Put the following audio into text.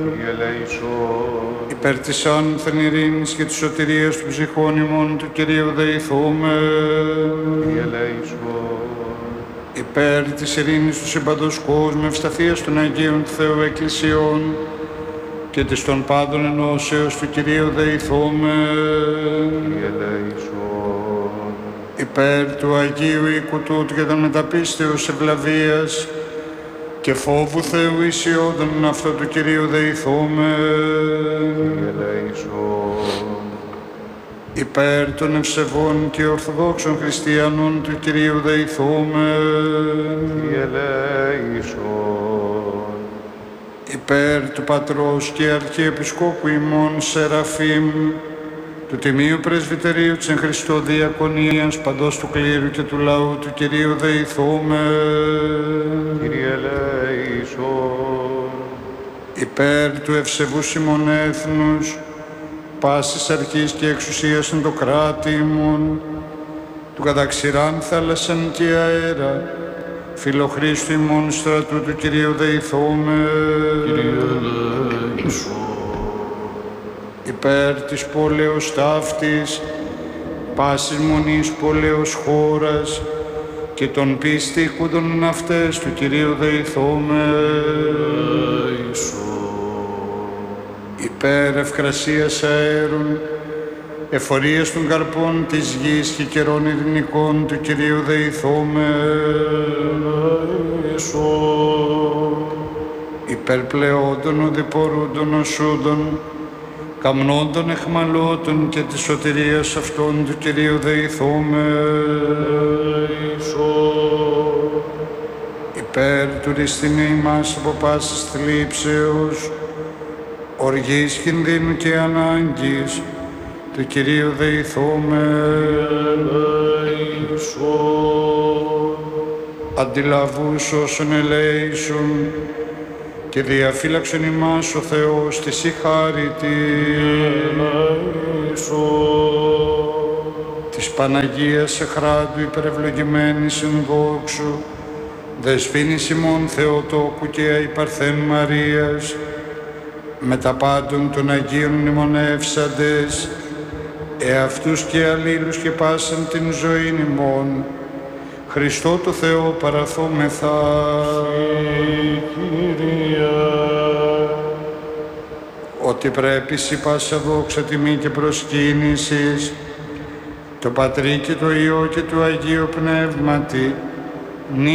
Υπέρ της άνθεν ειρήνης και της σωτηρίας του ψυχών ημών του Κυρίου δεηθούμε. Υπέρ της ειρήνης του σύμπαντος κόσμου, ευσταθίας των Αγίων του Θεού Εκκλησιών και της των πάντων ενώσεως του Κυρίου δεηθούμε. Υπέρ του Αγίου οίκου τούτου και των μεταπίστεως ευλαβίας και φόβου Θεού ισιώδων αυτό του Κυρίου δεηθούμε. Υπέρ των ευσεβών και ορθοδόξων χριστιανών του Κυρίου δεηθούμε. Υπέρ του Πατρός και Αρχιεπισκόπου ημών Σεραφείμ, του Τιμίου Πρεσβυτερίου της εν Χριστώ Διακονίας, παντός του κλήρου και του λαού του Κυρίου δεηθούμε. Κύριε ελέησον. Υπέρ του ευσεβούς ημών έθνους, πάσης αρχής και εξουσίας εν το κράτη ημών, του καταξηράν θάλασσαν και αέρα, φιλοχρήστου ημών στρατού του Κυρίου δεηθούμε. Κύριε ελέησον. Υπέρ της πόλεως ταύτης, πάσης μονής πόλεως χώρας και των πιστήκοντων αυτές του Κυρίου δεηθούμε. Υπέρ ευκρασίας αέρων, εφορίας των καρπών της γης και καιρών ειρηνικών του Κυρίου δεηθούμε. Υπέρ πλεόντων οδηπορούντων οσούντων, καμνόντων εχμαλώτων και της σωτηρίας αυτών του Κυρίου δεηθούμε. Υπέρ του ρηστινή ημάς από πάσης θλίψεως, οργής, κινδύνου και ανάγκης του Κυρίου δεηθούμε. Αντιλαβούς όσων ελέησον και διαφύλαξον ημάς ο Θεός της η χάρητη. Της Παναγίας εχράντου υπερευλογημένης εν δόξου, δεσποίνης ημών Θεοτόκου και αϊπαρθέν Μαρίας, με τα πάντων των Αγίων μνημονεύσαντες, εαυτούς και αλλήλους και πάσαν την ζωήν ημών, Χριστό το Θεό παραθόμεθα. Ότι πρέπει σοι πάσα δόξα, τιμή και προσκύνησης, το Πατρί και το Υιό και του Αγίου Πνεύματι,